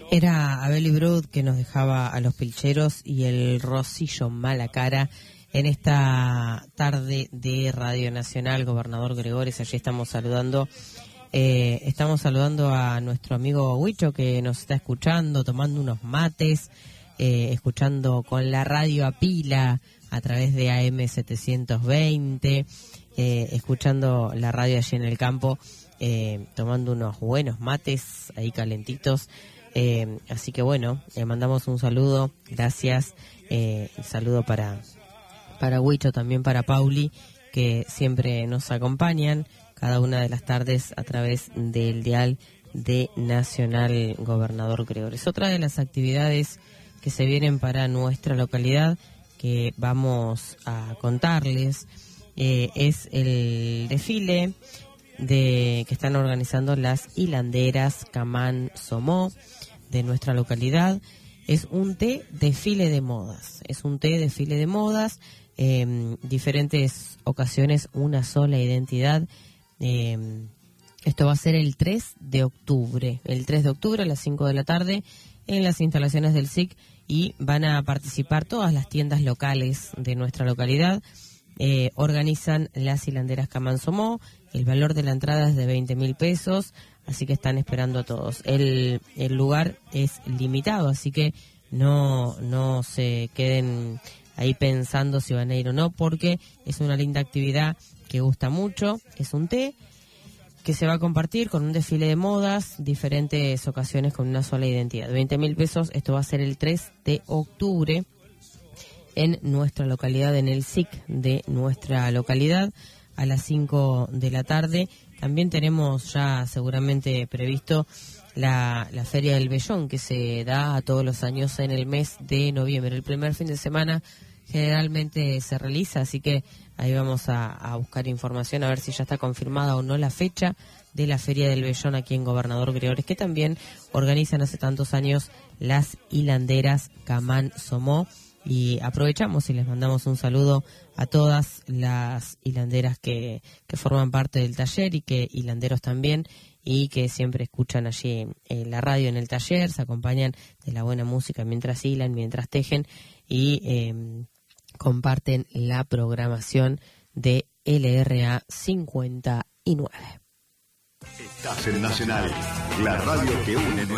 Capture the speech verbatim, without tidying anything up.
Era Abel y Brud que nos dejaba a los pilcheros y el Rocillo Mala Cara en esta tarde de Radio Nacional. Gobernador Gregores, allí estamos saludando eh, estamos saludando a nuestro amigo Huicho, que nos está escuchando, tomando unos mates, eh, escuchando con la radio a pila a través de A M setecientos veinte, eh, escuchando la radio allí en el campo, eh, tomando unos buenos mates ahí calentitos. Eh, así que bueno, le mandamos un saludo, gracias, eh, un saludo para para Huicho, también para Pauli, que siempre nos acompañan cada una de las tardes a través del dial de Nacional Gobernador Gregores. Otra de las actividades que se vienen para nuestra localidad, que vamos a contarles, eh, es el desfile de que están organizando las hilanderas Camán Somó de nuestra localidad. Es un té desfile de modas, es un té desfile de modas, eh, diferentes ocasiones, una sola identidad. Eh, esto va a ser el tres de octubre, el tres de octubre a las cinco de la tarde en las instalaciones del S I C, y van a participar todas las tiendas locales de nuestra localidad. Eh, organizan las hilanderas Camán Somó, el valor de la entrada es de veinte mil pesos, así que están esperando a todos. El, el lugar es limitado, así que no, no se queden ahí pensando si van a ir o no, porque es una linda actividad que gusta mucho. Es un té que se va a compartir con un desfile de modas, diferentes ocasiones con una sola identidad. veinte mil pesos, esto va a ser el tres de octubre en nuestra localidad, en el S I C de nuestra localidad, a las cinco de la tarde. También tenemos ya seguramente previsto la, la Feria del Vellón, que se da a todos los años en el mes de noviembre. El primer fin de semana generalmente se realiza, así que ahí vamos a, a buscar información a ver si ya está confirmada o no la fecha de la Feria del Vellón aquí en Gobernador Gregores, que también organizan hace tantos años las hilanderas Camán Somó. Y aprovechamos y les mandamos un saludo a todas las hilanderas que, que forman parte del taller, y que hilanderos también, y que siempre escuchan allí en la radio en el taller, se acompañan de la buena música mientras hilan, mientras tejen, y eh, comparten la programación de L R A cincuenta y nueve. Estás en Nacional, la radio que une nuestra